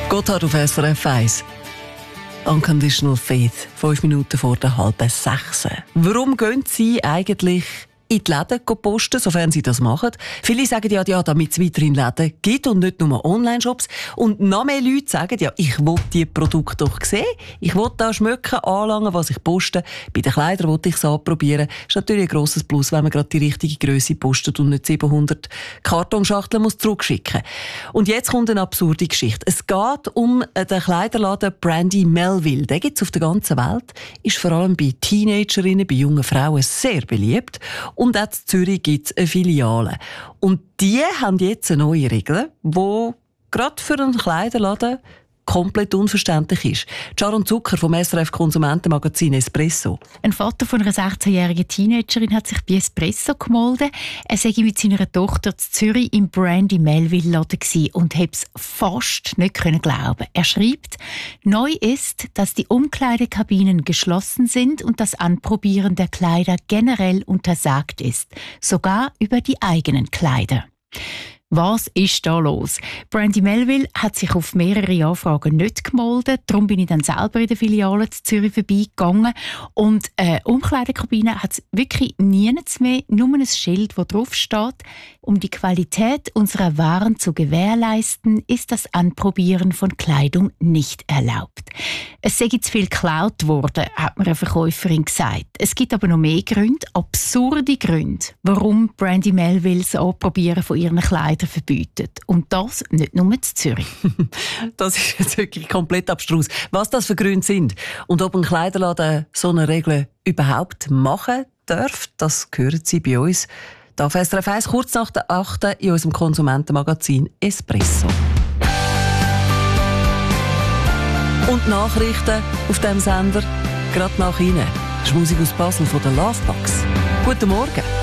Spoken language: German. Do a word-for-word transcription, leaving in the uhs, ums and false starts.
Gotthard auf S R F eins. Unconditional Faith, fünf Minuten vor der halben sechs. Warum gehen Sie eigentlich in die Läden posten, sofern Sie das machen? Viele sagen ja, ja, damit es weiterhin Läden gibt und nicht nur Online-Shops. Und noch mehr Leute sagen, ja, ich will diese Produkte doch sehen. Ich will da schmücken, anlangen, was ich poste. Bei den Kleidern will ich es anprobieren. Ist natürlich ein grosses Plus, wenn man gerade die richtige Grösse postet und nicht siebenhundert Kartonschachteln muss zurückschicken. Und jetzt kommt eine absurde Geschichte. Es geht um den Kleiderladen Brandy Melville. Den gibt es auf der ganzen Welt. Ist vor allem bei Teenagerinnen, bei jungen Frauen sehr beliebt. Und auch in Zürich gibt es eine Filiale. Und die haben jetzt eine neue Regel, die gerade für einen Kleiderladen komplett unverständlich ist. Sharon Zucker vom S R F-Konsumentenmagazin Espresso. Ein Vater von einer sechzehnjährigen Teenagerin hat sich bei Espresso gemolden. Er sei mit seiner Tochter in Zürich im Brandy Melville Laden und habe es fast nicht glauben. Er schreibt, neu ist, dass die Umkleidekabinen geschlossen sind und das Anprobieren der Kleider generell untersagt ist, sogar über die eigenen Kleider. Was ist da los? Brandy Melville hat sich auf mehrere Anfragen nicht gemeldet. Darum bin ich dann selber in der Filiale in Zürich vorbeigegangen. Und äh, Umkleidekabine hat es wirklich nirgends mehr, nur ein Schild, das drauf steht. Um die Qualität unserer Waren zu gewährleisten, ist das Anprobieren von Kleidung nicht erlaubt. Es sei zu viel geklaut worden, hat mir eine Verkäuferin gesagt. Es gibt aber noch mehr Gründe, absurde Gründe, warum Brandy Melville das Anprobieren von ihren Kleidern verbietet. Und das nicht nur in Zürich. Das ist jetzt wirklich komplett abstrus. Was das für Gründe sind und ob ein Kleiderladen so eine Regel überhaupt machen darf, das hören Sie bei uns. Da auf S R F eins kurz nach der acht in unserem Konsumentenmagazin Espresso. Und Nachrichten auf diesem Sender gerade nach Ihnen. Das ist Musik aus Basel von der Lovebox. Guten Morgen.